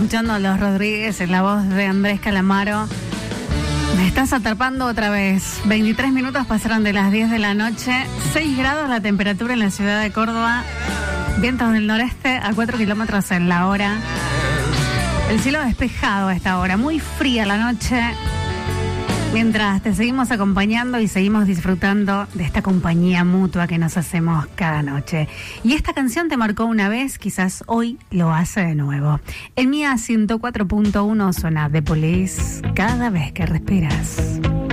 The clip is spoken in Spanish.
escuchando a Los Rodríguez en la voz de Andrés Calamaro. Me estás atrapando otra vez. 23 minutos pasaron de las 10 de la noche. 6 grados la temperatura en la ciudad de Córdoba. Vientos del noreste a 4 kilómetros en la hora. El cielo despejado a esta hora. Muy fría la noche. Mientras te seguimos acompañando y seguimos disfrutando de esta compañía mutua que nos hacemos cada noche. Y esta canción te marcó una vez, quizás hoy lo hace de nuevo. En Mía 104.1 suena The Police cada vez que respiras.